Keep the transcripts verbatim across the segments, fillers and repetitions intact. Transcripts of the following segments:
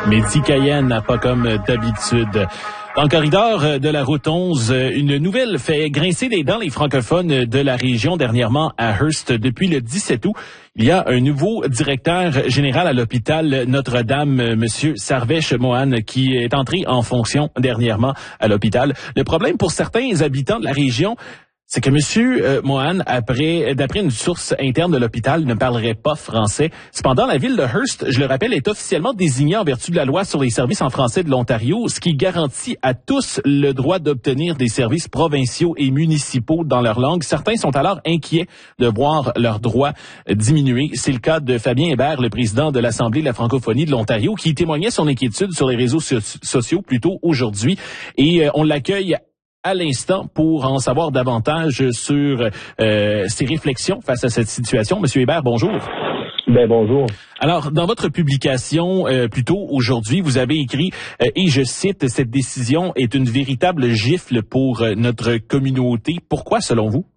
Mehdi Cayenne n'a pas comme d'habitude. Dans le corridor de la route onze, une nouvelle fait grincer les dents les francophones de la région dernièrement à Hearst. Depuis le dix-sept août, il y a un nouveau directeur général à l'hôpital Notre-Dame, Monsieur Sarvesh Mohan, qui est entré en fonction dernièrement à l'hôpital. Le problème pour certains habitants de la région, c'est que M. Euh, Mohan, après, d'après une source interne de l'hôpital, ne parlerait pas français. Cependant, la ville de Hearst, je le rappelle, est officiellement désignée en vertu de la loi sur les services en français de l'Ontario, ce qui garantit à tous le droit d'obtenir des services provinciaux et municipaux dans leur langue. Certains sont alors inquiets de voir leurs droits diminuer. C'est le cas de Fabien Hébert, le président de l'Assemblée de la francophonie de l'Ontario, qui témoignait son inquiétude sur les réseaux so- sociaux plus tôt aujourd'hui. Et euh, on l'accueille à l'instant pour en savoir davantage sur euh, ses réflexions face à cette situation. Monsieur Hébert, bonjour. Ben bonjour. Alors, dans votre publication euh, plus tôt aujourd'hui, vous avez écrit, euh, et je cite, « Cette décision est une véritable gifle pour euh, notre communauté ». Pourquoi, selon vous?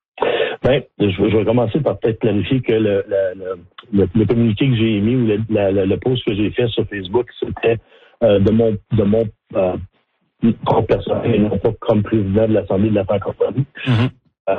Ben, je, je vais commencer par peut-être clarifier que le, le, le, le communiqué que j'ai émis ou le, le, le post que j'ai fait sur Facebook, c'était euh, de mon de mon euh, comme personnel et non pas comme président de l'Assemblée de la francophonie. Mm-hmm.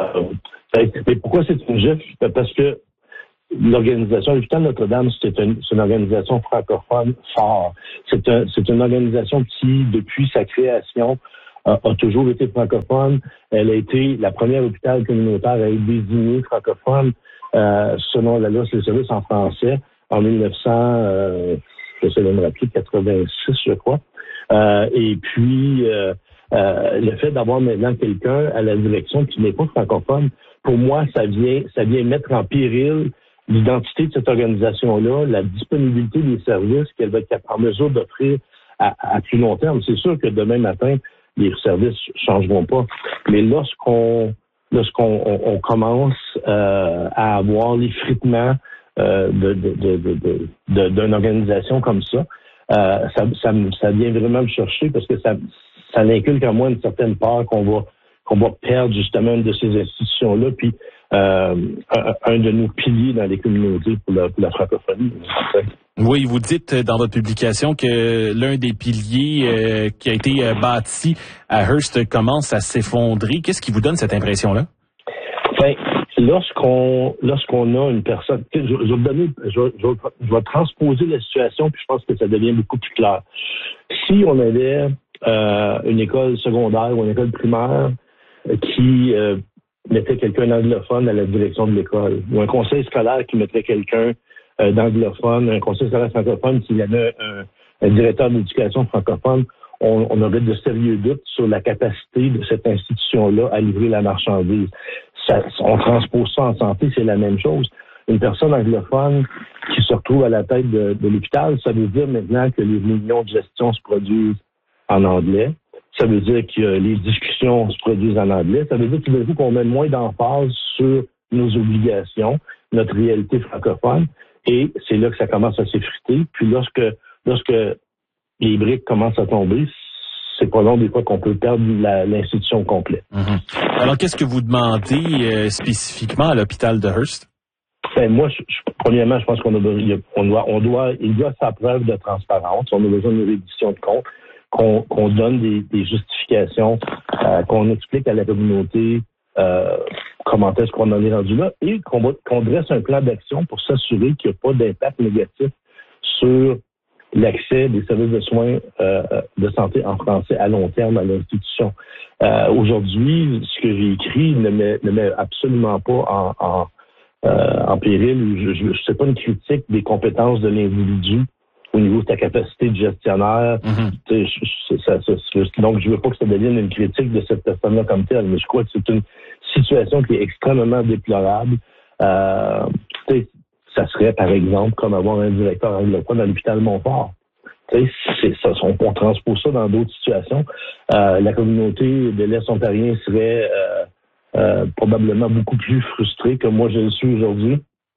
Euh, mais pourquoi c'est une gifle? Parce que l'organisation, l'hôpital Notre-Dame, c'est une, c'est une organisation francophone forte. C'est, un, c'est une organisation qui, depuis sa création, euh, a toujours été francophone. Elle a été la première hôpital communautaire à être désignée francophone euh, selon la loi sur les services en français en mille neuf cents, euh, je sais de me rappeler, quatre-vingt-six, je crois. Euh, et puis, euh, euh, le fait d'avoir maintenant quelqu'un à la direction qui n'est pas francophone, pour moi, ça vient, ça vient mettre en péril l'identité de cette organisation-là, la disponibilité des services qu'elle va être en mesure d'offrir à, à plus long terme. C'est sûr que demain matin, les services changeront pas, mais lorsqu'on, lorsqu'on on, on commence euh, à avoir l'effritement euh, de, de, de, de, de, de, d'une organisation comme ça, Euh, ça, ça, ça vient vraiment me chercher parce que ça, ça inculque en moi une certaine peur qu'on va, qu'on va perdre justement une de ces institutions-là, puis euh, un, un de nos piliers dans les communautés pour la, pour la francophonie. Oui, vous dites dans votre publication que l'un des piliers euh, qui a été euh, bâti à Hearst commence à s'effondrer. Qu'est-ce qui vous donne cette impression-là? Ben, Lorsqu'on lorsqu'on a une personne, je, je, vais donner, je, je, je vais transposer la situation, puis je pense que ça devient beaucoup plus clair. Si on avait euh, une école secondaire ou une école primaire euh, qui euh, mettait quelqu'un d'anglophone à la direction de l'école, ou un conseil scolaire qui mettrait quelqu'un euh, d'anglophone, un conseil scolaire francophone qui avait un, un directeur d'éducation francophone, on, on aurait de sérieux doutes sur la capacité de cette institution-là à livrer la marchandise. Ça, on transpose ça en santé, c'est la même chose. Une personne anglophone qui se retrouve à la tête de, de l'hôpital, ça veut dire maintenant que les réunions de gestion se produisent en anglais. Ça veut dire que les discussions se produisent en anglais. Ça veut dire tout d'un coup qu'on met moins d'emphase sur nos obligations, notre réalité francophone. Et c'est là que ça commence à s'effriter. Puis lorsque, lorsque les briques commencent à tomber, c'est pas long des fois qu'on peut perdre la, l'institution complète. Mm-hmm. Alors, qu'est-ce que vous demandez euh, spécifiquement à l'hôpital de Hearst? Ben, moi, je, je, premièrement, je pense qu'on a, on doit, on doit, il doit faire preuve de transparence. On a besoin d'une reddition de comptes, qu'on, qu'on donne des, des justifications, euh, qu'on explique à la communauté euh, comment est-ce qu'on en est rendu là et qu'on, va, qu'on dresse un plan d'action pour s'assurer qu'il n'y a pas d'impact négatif sur l'accès des services de soins euh, de santé en français à long terme à l'institution. Euh, aujourd'hui, ce que j'ai écrit ne met, ne met absolument pas en, en, euh, en péril. Je ne sais pas une critique des compétences de l'individu au niveau de sa capacité de gestionnaire. Mm-hmm. Je, ça, ça, ça, donc, je veux pas que ça devienne une critique de cette personne-là comme telle, mais je crois que c'est une situation qui est extrêmement déplorable. Euh, ça serait, par exemple, comme avoir un directeur anglophone à l'hôpital Montfort. Tu sais, c'est ça, on, on transpose ça dans d'autres situations. Euh, la communauté de l'Est ontarien serait euh, euh, probablement beaucoup plus frustrée que moi je le suis aujourd'hui.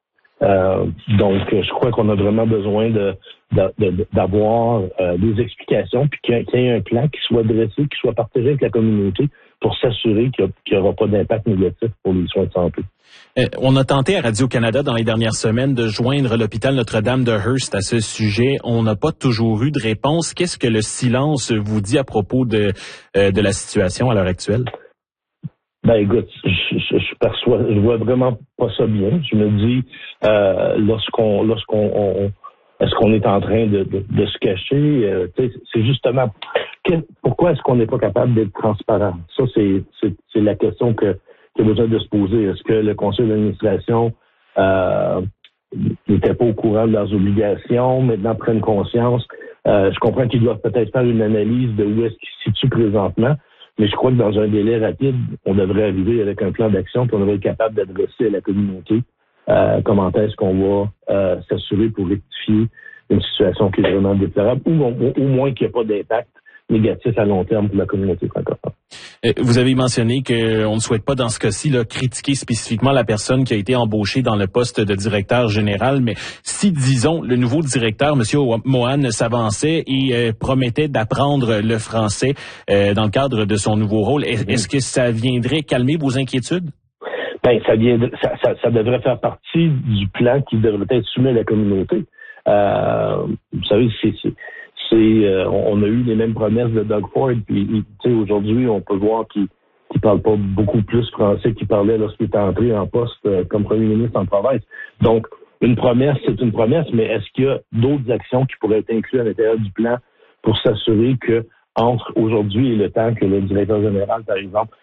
Euh, donc, je crois qu'on a vraiment besoin de, de, de d'avoir euh, des explications, puis qu'il y ait un plan qui soit dressé, qui soit partagé avec la communauté pour s'assurer qu'il n'y aura pas d'impact négatif pour les soins de santé. Euh, on a tenté à Radio-Canada dans les dernières semaines de joindre l'hôpital Notre-Dame de Hearst à ce sujet. On n'a pas toujours eu de réponse. Qu'est-ce que le silence vous dit à propos de, euh, de la situation à l'heure actuelle? Ben écoute, je, je, je perçois, je vois vraiment pas ça bien. Je me dis, euh, lorsqu'on, lorsqu'on, on, est-ce qu'on est en train de, de, de se cacher euh, c'est justement, quel, pourquoi est-ce qu'on n'est pas capable d'être transparent? Ça, c'est, c'est, c'est la question que qu'il y a besoin de se poser. Est-ce que le conseil d'administration euh, n'était pas au courant de leurs obligations, maintenant prennent conscience? Euh, je comprends qu'ils doivent peut-être faire une analyse de où est-ce qu'ils se situent présentement. Mais je crois que dans un délai rapide, on devrait arriver avec un plan d'action, puis on devrait être capable d'adresser à la communauté euh, comment est-ce qu'on va euh, s'assurer pour rectifier une situation qui est vraiment déplorable, ou au, au moins qu'il n'y ait pas d'impact négatif à long terme pour la communauté francophone. Vous avez mentionné qu'on ne souhaite pas dans ce cas-ci là, critiquer spécifiquement la personne qui a été embauchée dans le poste de directeur général, mais si, disons, le nouveau directeur, M. Mohan, s'avançait et euh, promettait d'apprendre le français euh, dans le cadre de son nouveau rôle, est- est-ce que ça viendrait calmer vos inquiétudes? Ben, ça, viendrait, ça, ça, ça devrait faire partie du plan qui devrait être soumis à la communauté. Euh, vous savez, c'est... c'est C'est, euh, on a eu les mêmes promesses de Doug Ford, puis tu sais, aujourd'hui, on peut voir qu'il ne parle pas beaucoup plus français qu'il parlait lorsqu'il est entré en poste euh, comme premier ministre en province. Donc, une promesse, c'est une promesse, mais est-ce qu'il y a d'autres actions qui pourraient être incluses à l'intérieur du plan pour s'assurer que entre aujourd'hui et le temps que le directeur général, par exemple,